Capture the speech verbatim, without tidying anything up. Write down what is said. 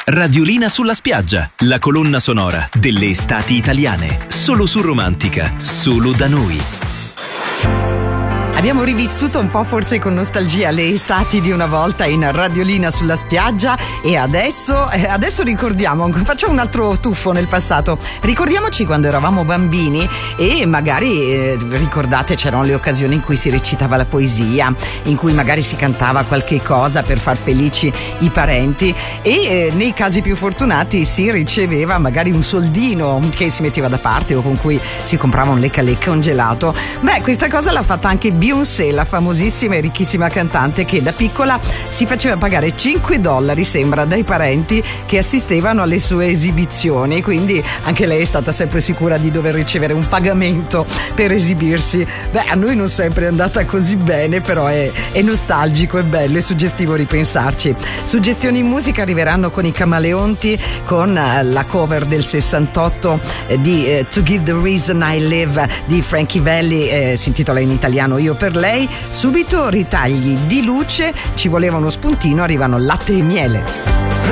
Radiolina sulla spiaggia, la colonna sonora delle estati italiane. Solo su Romantica, solo da noi. Abbiamo rivissuto un po', forse con nostalgia, le estati di una volta in Radiolina sulla spiaggia, e adesso, eh, adesso ricordiamo, facciamo un altro tuffo nel passato. Ricordiamoci quando eravamo bambini e magari eh, ricordate, c'erano le occasioni in cui si recitava la poesia, in cui magari si cantava qualche cosa per far felici i parenti, e eh, nei casi più fortunati si riceveva magari un soldino che si metteva da parte o con cui si comprava un lecca lecca, un gelato. Beh, questa cosa l'ha fatta anche Beyoncé, la famosissima e ricchissima cantante, che da piccola si faceva pagare cinque dollari, sembra, dai parenti che assistevano alle sue esibizioni, quindi anche lei è stata sempre sicura di dover ricevere un pagamento per esibirsi. Beh, a noi non sempre è andata così bene, però è, è nostalgico, è bello, è suggestivo ripensarci. Suggestioni in musica arriveranno con i Camaleonti, con la cover del sessantotto di eh, To Give the Reason I Live di Frankie Valli, eh, si intitola in italiano Io per lei. Subito ritagli di luce, ci voleva uno spuntino, arrivano Latte e Miele.